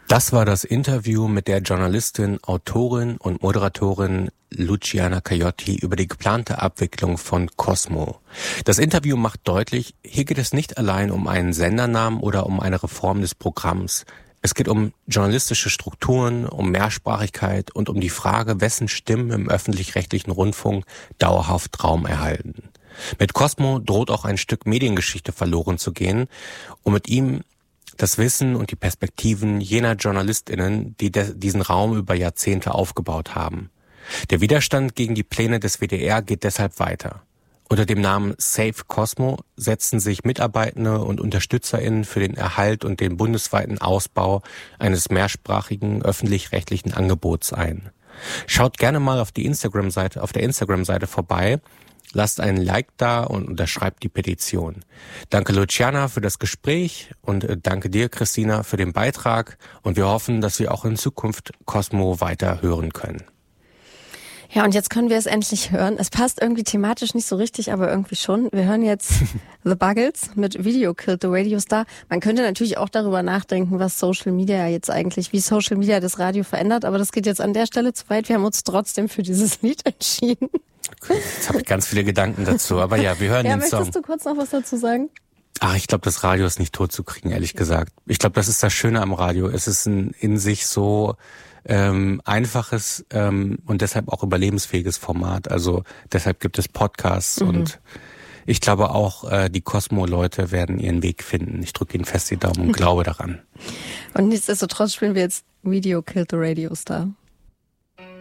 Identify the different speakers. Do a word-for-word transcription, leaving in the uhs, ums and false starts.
Speaker 1: Das war das Interview mit der Journalistin, Autorin und Moderatorin Luciana Caiotti über die geplante Abwicklung von Cosmo. Das Interview macht deutlich, hier geht es nicht allein um einen Sendernamen oder um eine Reform des Programms. Es geht um journalistische Strukturen, um Mehrsprachigkeit und um die Frage, wessen Stimmen im öffentlich-rechtlichen Rundfunk dauerhaft Raum erhalten. Mit Cosmo droht auch ein Stück Mediengeschichte verloren zu gehen und mit ihm das Wissen und die Perspektiven jener JournalistInnen, die de- diesen Raum über Jahrzehnte aufgebaut haben. Der Widerstand gegen die Pläne des W D R geht deshalb weiter. Unter dem Namen Save Cosmo setzen sich Mitarbeitende und UnterstützerInnen für den Erhalt und den bundesweiten Ausbau eines mehrsprachigen öffentlich-rechtlichen Angebots ein. Schaut gerne mal auf die Instagram-Seite, auf der Instagram-Seite vorbei. Lasst einen Like da und unterschreibt die Petition. Danke Luciana für das Gespräch und danke dir, Christina, für den Beitrag. Und wir hoffen, dass wir auch in Zukunft Cosmo weiter hören können.
Speaker 2: Ja, und jetzt können wir es endlich hören. Es passt irgendwie thematisch nicht so richtig, aber irgendwie schon. Wir hören jetzt The Buggles mit Video Killed the Radio Star. Man könnte natürlich auch darüber nachdenken, was Social Media jetzt eigentlich, wie Social Media das Radio verändert, aber das geht jetzt an der Stelle zu weit. Wir haben uns trotzdem für dieses Lied entschieden.
Speaker 1: Jetzt habe ich ganz viele Gedanken dazu, aber ja, wir hören
Speaker 2: ja,
Speaker 1: den Song.
Speaker 2: Möchtest du kurz noch was dazu sagen?
Speaker 1: Ach, ich glaube, das Radio ist nicht tot zu kriegen, ehrlich gesagt. Ich glaube, das ist das Schöne am Radio. Es ist ein in sich so ähm, einfaches ähm, und deshalb auch überlebensfähiges Format. Also deshalb gibt es Podcasts mhm. und ich glaube auch, äh, die Cosmo-Leute werden ihren Weg finden. Ich drücke ihnen fest die Daumen und glaube daran.
Speaker 2: Und nichtsdestotrotz spielen wir jetzt Video Killed the Radio Star.